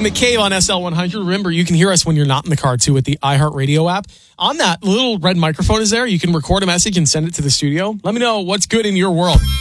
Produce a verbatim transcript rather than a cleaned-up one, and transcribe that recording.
in the cave on S L one hundred. Remember, you can hear us when you're not in the car, too, with the iHeartRadio app. On that, little red microphone is there. You can record a message and send it to the studio. Let me know what's good in your world.